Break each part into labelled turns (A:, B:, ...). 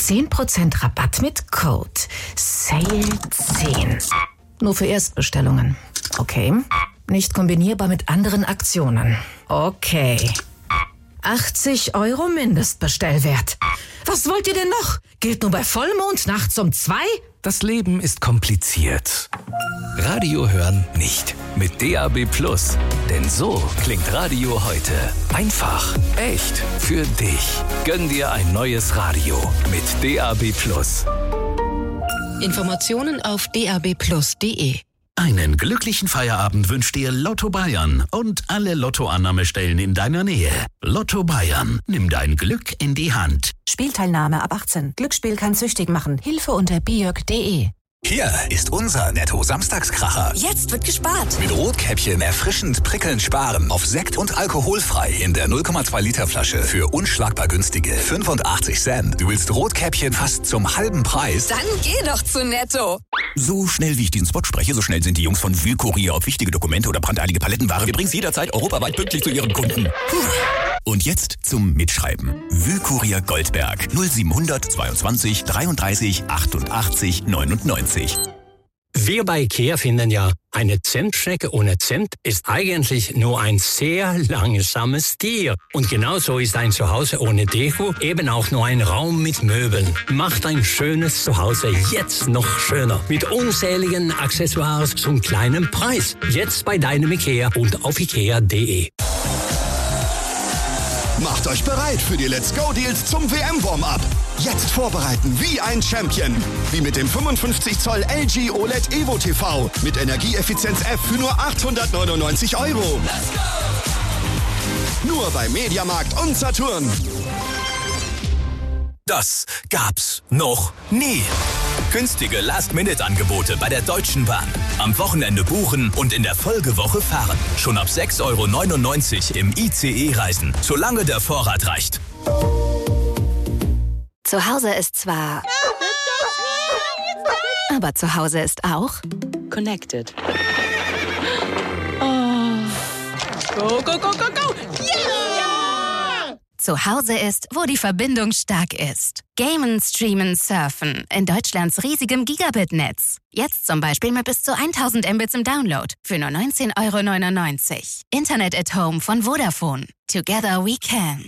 A: 10% Rabatt mit Code SALE10. Nur für Erstbestellungen. Okay. Nicht kombinierbar mit anderen Aktionen. Okay. 80 € Mindestbestellwert. Was wollt ihr denn noch? Gilt nur bei Vollmond nachts um 2?
B: Das Leben ist kompliziert. Radio hören nicht. Mit DAB+. Denn so klingt Radio heute. Einfach, echt, für dich. Gönn dir ein neues Radio mit DAB+.
C: Informationen auf dabplus.de.
D: Einen glücklichen Feierabend wünscht dir Lotto Bayern und alle Lottoannahmestellen in deiner Nähe. Lotto Bayern, nimm dein Glück in die Hand.
E: Spielteilnahme ab 18. Glücksspiel kann süchtig machen. Hilfe unter biok.de.
F: Hier ist unser Netto-Samstagskracher.
E: Jetzt wird gespart.
F: Mit Rotkäppchen erfrischend prickelnd sparen. Auf Sekt und alkoholfrei in der 0,2 Liter Flasche für unschlagbar günstige 85 Cent. Du willst Rotkäppchen fast zum halben Preis?
E: Dann geh doch zu Netto.
F: So schnell wie ich den Spot spreche, so schnell sind die Jungs von Wühlkurier, ob wichtige Dokumente oder brandeilige Palettenware. Wir bringen sie jederzeit europaweit pünktlich zu ihren Kunden. Und jetzt zum Mitschreiben. Wühlkurier Goldberg 0700 22 33 88 99.
G: Wir bei IKEA finden ja, eine Zentschnecke ohne Zimt ist eigentlich nur ein sehr langsames Tier. Und genauso ist ein Zuhause ohne Deko eben auch nur ein Raum mit Möbeln. Macht ein schönes Zuhause jetzt noch schöner. Mit unzähligen Accessoires zum kleinen Preis. Jetzt bei deinem IKEA und auf ikea.de.
H: Macht euch bereit für die Let's Go Deals zum WM-Warm-Up. Jetzt vorbereiten wie ein Champion. Wie mit dem 55 Zoll LG OLED Evo TV mit Energieeffizienz F für nur 899 €. Let's go! Nur bei Mediamarkt und Saturn.
F: Das gab's noch nie. Günstige Last-Minute-Angebote bei der Deutschen Bahn. Am Wochenende buchen und in der Folgewoche fahren. Schon ab 6,99 € im ICE reisen, solange der Vorrat reicht.
I: Zu Hause ist zwar... Aber zu Hause ist auch...
C: Connected. Oh. Go, go, go, go, go!
I: Yeah! Zu Hause ist, wo die Verbindung stark ist. Gamen, streamen, surfen. In Deutschlands riesigem Gigabit-Netz. Jetzt zum Beispiel mit bis zu 1000 Mbits im Download. Für nur 19,99 €. Internet at Home von Vodafone. Together we can.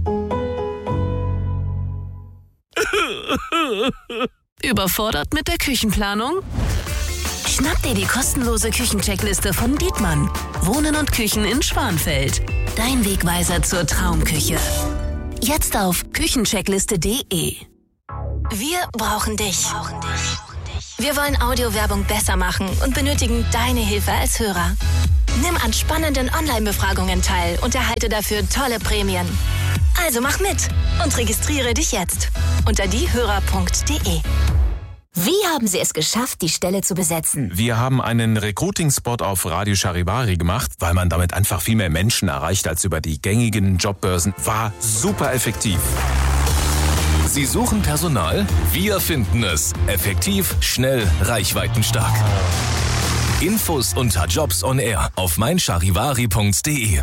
C: Überfordert mit der Küchenplanung? Schnapp dir die kostenlose Küchencheckliste von Dietmann. Wohnen und Küchen in Schwanfeld. Dein Wegweiser zur Traumküche. Jetzt auf küchencheckliste.de.
I: Wir brauchen dich. Wir wollen Audiowerbung besser machen und benötigen deine Hilfe als Hörer. Nimm an spannenden Online-Befragungen teil und erhalte dafür tolle Prämien. Also mach mit und registriere dich jetzt unter diehörer.de.
E: Wie haben Sie es geschafft, die Stelle zu besetzen?
J: Wir haben einen Recruiting-Spot auf Radio Charivari gemacht, weil man damit einfach viel mehr Menschen erreicht als über die gängigen Jobbörsen. War super effektiv.
B: Sie suchen Personal? Wir finden es. Effektiv, schnell, reichweitenstark. Infos unter Jobs on Air auf meincharivari.de.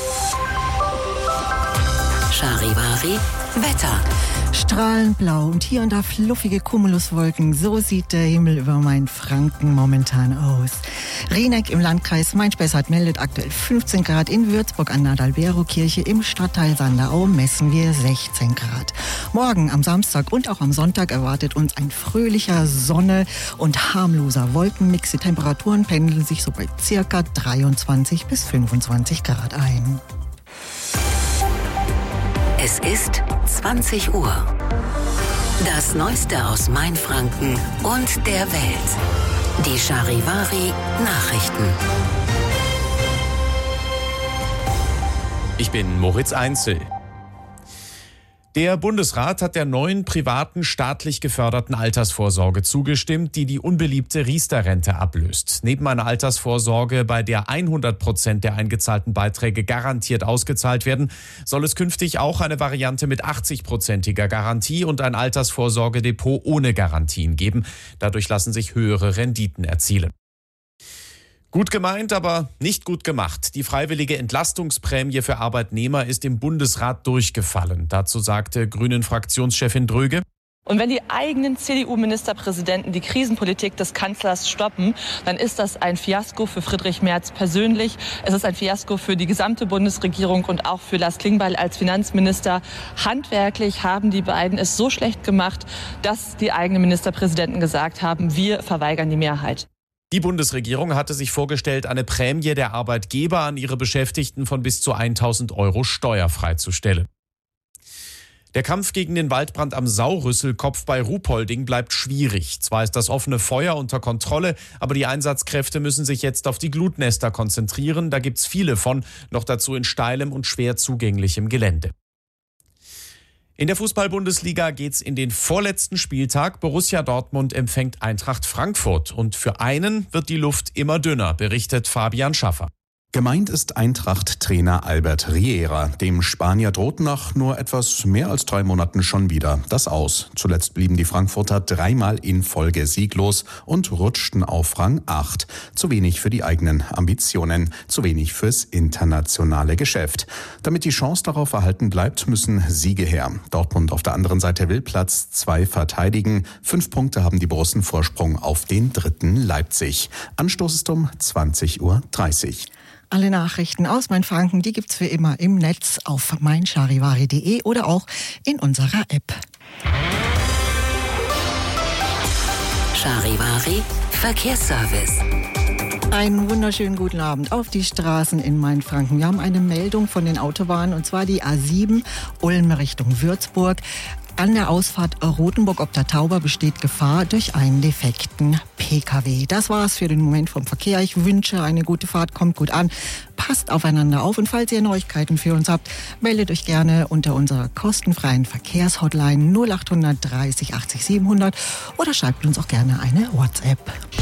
C: Charivari Wetter.
K: Strahlend blau und hier und da fluffige Cumuluswolken. So sieht der Himmel über Mainfranken momentan aus. Rieneck im Landkreis Main-Spessart meldet aktuell 15 Grad. In Würzburg an Adalbero-Kirche im Stadtteil Sanderau messen wir 16 Grad. Morgen am Samstag und auch am Sonntag erwartet uns ein fröhlicher Sonne- und harmloser Wolkenmix. Die Temperaturen pendeln sich so bei circa 23 bis 25 Grad ein.
C: Es ist 20 Uhr. Das Neueste aus Mainfranken und der Welt. Die Charivari Nachrichten.
L: Ich bin Moritz Einzel. Der Bundesrat hat der neuen privaten staatlich geförderten Altersvorsorge zugestimmt, die die unbeliebte Riester-Rente ablöst. Neben einer Altersvorsorge, bei der 100% der eingezahlten Beiträge garantiert ausgezahlt werden, soll es künftig auch eine Variante mit 80%iger Garantie und ein Altersvorsorgedepot ohne Garantien geben. Dadurch lassen sich höhere Renditen erzielen. Gut gemeint, aber nicht gut gemacht. Die freiwillige Entlastungsprämie für Arbeitnehmer ist im Bundesrat durchgefallen. Dazu sagte Grünen-Fraktionschefin Dröge:
M: Und wenn die eigenen CDU-Ministerpräsidenten die Krisenpolitik des Kanzlers stoppen, dann ist das ein Fiasko für Friedrich Merz persönlich. Es ist ein Fiasko für die gesamte Bundesregierung und auch für Lars Klingbeil als Finanzminister. Handwerklich haben die beiden es so schlecht gemacht, dass die eigenen Ministerpräsidenten gesagt haben, wir verweigern die Mehrheit.
L: Die Bundesregierung hatte sich vorgestellt, eine Prämie der Arbeitgeber an ihre Beschäftigten von bis zu 1.000 € steuerfrei zu stellen. Der Kampf gegen den Waldbrand am Saurüsselkopf bei Ruhpolding bleibt schwierig. Zwar ist das offene Feuer unter Kontrolle, aber die Einsatzkräfte müssen sich jetzt auf die Glutnester konzentrieren. Da gibt's viele von, noch dazu in steilem und schwer zugänglichem Gelände. In der Fußball-Bundesliga geht's in den vorletzten Spieltag. Borussia Dortmund empfängt Eintracht Frankfurt. Und für einen wird die Luft immer dünner, berichtet Fabian Schaffer.
N: Gemeint ist Eintracht-Trainer Albert Riera. Dem Spanier droht nach nur etwas mehr als 3 Monaten schon wieder das Aus. Zuletzt blieben die Frankfurter 3-mal in Folge sieglos und rutschten auf Rang 8. Zu wenig für die eigenen Ambitionen, zu wenig fürs internationale Geschäft. Damit die Chance darauf erhalten bleibt, müssen Siege her. Dortmund auf der anderen Seite will Platz 2 verteidigen. 5 Punkte haben die Borussen Vorsprung auf den 3. Leipzig. Anstoß ist um 20:30 Uhr.
K: Alle Nachrichten aus Mainfranken, die gibt's wie immer im Netz auf meincharivari.de oder auch in unserer App.
C: Charivari Verkehrsservice.
K: Einen wunderschönen guten Abend auf die Straßen in Mainfranken. Wir haben eine Meldung von den Autobahnen, und zwar die A7 Ulm Richtung Würzburg. An der Ausfahrt Rothenburg ob der Tauber besteht Gefahr durch einen defekten Pkw. Das war's für den Moment vom Verkehr. Ich wünsche eine gute Fahrt, kommt gut an, passt aufeinander auf, und falls ihr Neuigkeiten für uns habt, meldet euch gerne unter unserer kostenfreien Verkehrshotline 0800 30 80 700 oder schreibt uns auch gerne eine WhatsApp.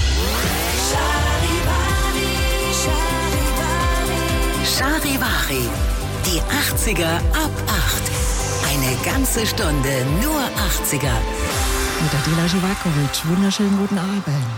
C: Charivari, die 80er ab 8. Eine ganze Stunde nur 80er.
K: Mit Adela Živaković. Wunderschönen guten Abend.